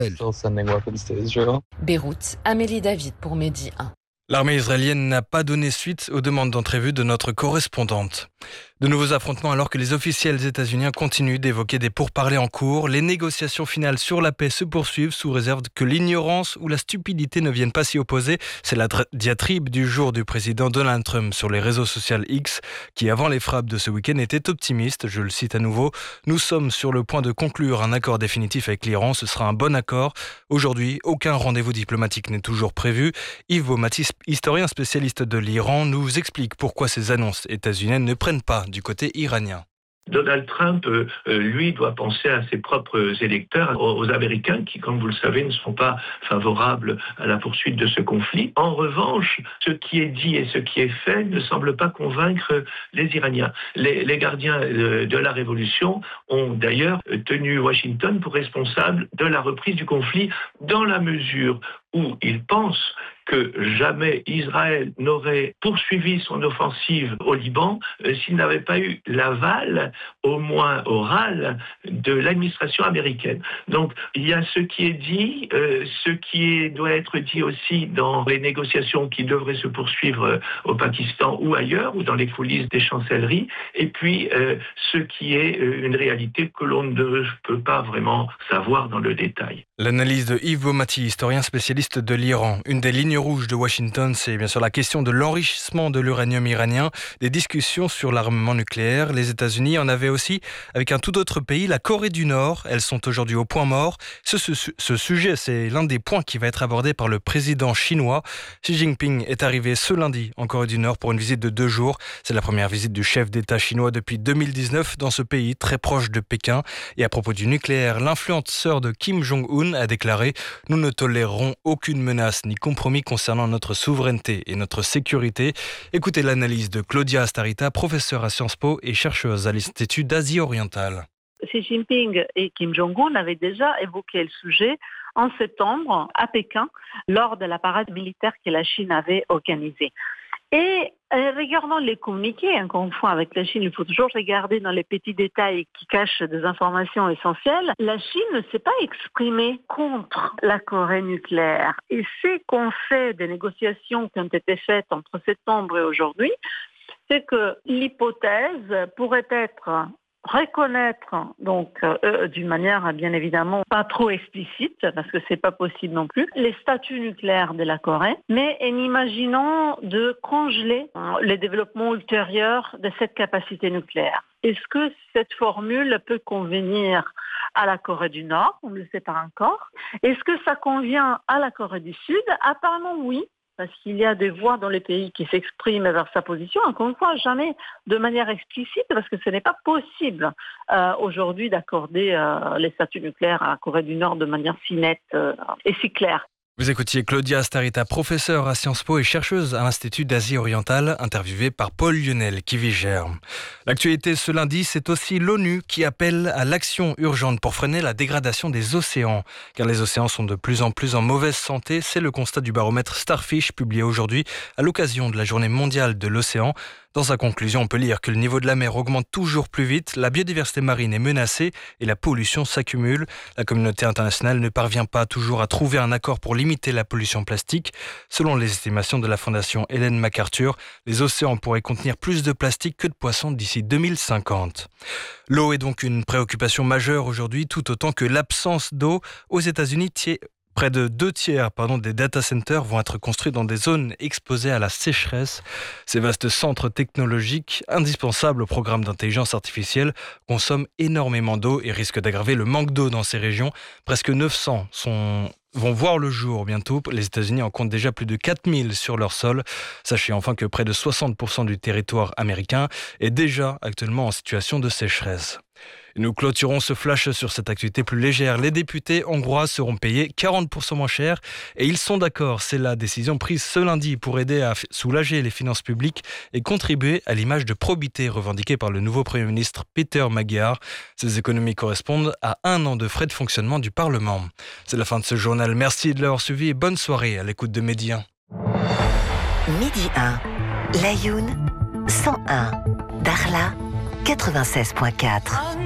Beyrouth, Amélie David pour Midi 1. L'armée israélienne n'a pas donné suite aux demandes d'entrevue de notre correspondante. De nouveaux affrontements alors que les officiels états-uniens continuent d'évoquer des pourparlers en cours. Les négociations finales sur la paix se poursuivent sous réserve que l'ignorance ou la stupidité ne viennent pas s'y opposer. C'est la diatribe du jour du président Donald Trump sur les réseaux sociaux X qui, avant les frappes de ce week-end, était optimiste. Je le cite à nouveau. « Nous sommes sur le point de conclure un accord définitif avec l'Iran. Ce sera un bon accord. Aujourd'hui, aucun rendez-vous diplomatique n'est toujours prévu. » Yves Beaumatis, historien spécialiste de l'Iran, nous explique pourquoi ces annonces états-uniennes ne prennent pas du côté iranien. Donald Trump, lui, doit penser à ses propres électeurs, aux Américains qui, comme vous le savez, ne sont pas favorables à la poursuite de ce conflit. En revanche, ce qui est dit et ce qui est fait ne semble pas convaincre les Iraniens. Les gardiens de la révolution ont d'ailleurs tenu Washington pour responsable de la reprise du conflit dans la mesure où ils pensent que jamais Israël n'aurait poursuivi son offensive au Liban s'il n'avait pas eu l'aval, au moins oral, de l'administration américaine. Donc il y a ce qui est dit, doit être dit aussi dans les négociations qui devraient se poursuivre au Pakistan ou ailleurs, ou dans les coulisses des chancelleries, et puis ce qui est une réalité que l'on ne peut pas vraiment savoir dans le détail. L'analyse de Yves Beaumatis, historien spécialiste de l'Iran. Une des lignes rouges de Washington, c'est bien sûr la question de l'enrichissement de l'uranium iranien, des discussions sur l'armement nucléaire. Les États-Unis en avaient aussi avec un tout autre pays, la Corée du Nord. Elles sont aujourd'hui au point mort. Ce sujet, c'est l'un des points qui va être abordé par le président chinois. Xi Jinping est arrivé ce lundi en Corée du Nord pour une visite de 2 jours. C'est la première visite du chef d'État chinois depuis 2019 dans ce pays très proche de Pékin. Et à propos du nucléaire, l'influenceur de Kim Jong-un a déclaré « Nous ne tolérerons aucune menace ni compromis concernant notre souveraineté et notre sécurité ». Écoutez l'analyse de Claudia Astarita, professeure à Sciences Po et chercheuse à l'Institut d'Asie orientale. Xi Jinping et Kim Jong-un avaient déjà évoqué le sujet en septembre à Pékin lors de la parade militaire que la Chine avait organisée. Et regardant les communiqués, encore une fois, avec la Chine, il faut toujours regarder dans les petits détails qui cachent des informations essentielles. La Chine ne s'est pas exprimée contre la Corée nucléaire. Et c'est qu'on fait des négociations qui ont été faites entre septembre et aujourd'hui, c'est que l'hypothèse pourrait être reconnaître, donc d'une manière bien évidemment pas trop explicite, parce que c'est pas possible non plus, les statuts nucléaires de la Corée, mais en imaginant de congeler les développements ultérieurs de cette capacité nucléaire. Est-ce que cette formule peut convenir à la Corée du Nord? On ne le sait pas encore. Est-ce que ça convient à la Corée du Sud? Apparemment oui. Parce qu'il y a des voix dans les pays qui s'expriment vers sa position, encore une fois, jamais de manière explicite, parce que ce n'est pas possible aujourd'hui d'accorder les statuts nucléaires à la Corée du Nord de manière si nette et si claire. Vous écoutiez Claudia Astarita, professeure à Sciences Po et chercheuse à l'Institut d'Asie orientale, interviewée par Paul Lionel qui Germe. L'actualité ce lundi, c'est aussi l'ONU qui appelle à l'action urgente pour freiner la dégradation des océans. Car les océans sont de plus en plus en mauvaise santé, c'est le constat du baromètre Starfish publié aujourd'hui à l'occasion de la Journée mondiale de l'océan. Dans sa conclusion, on peut lire que le niveau de la mer augmente toujours plus vite, la biodiversité marine est menacée et la pollution s'accumule. La communauté internationale ne parvient pas toujours à trouver un accord pour limiter la pollution plastique. Selon les estimations de la fondation Ellen MacArthur, les océans pourraient contenir plus de plastique que de poissons d'ici 2050. L'eau est donc une préoccupation majeure aujourd'hui, tout autant que l'absence d'eau. Aux États-Unis, près de 2 tiers des data centers vont être construits dans des zones exposées à la sécheresse. Ces vastes centres technologiques, indispensables au programme d'intelligence artificielle, consomment énormément d'eau et risquent d'aggraver le manque d'eau dans ces régions. Presque 900 vont voir le jour bientôt. Les États-Unis en comptent déjà plus de 4000 sur leur sol. Sachez enfin que près de 60% du territoire américain est déjà actuellement en situation de sécheresse. Nous clôturons ce flash sur cette actualité plus légère. Les députés hongrois seront payés 40% moins cher et ils sont d'accord. C'est la décision prise ce lundi pour aider à soulager les finances publiques et contribuer à l'image de probité revendiquée par le nouveau Premier ministre Peter Magyar. Ces économies correspondent à 1 an de frais de fonctionnement du Parlement. C'est la fin de ce journal. Merci de l'avoir suivi et bonne soirée à l'écoute de Midi 1. Midi 1, Layoun 101, Darla 96.4.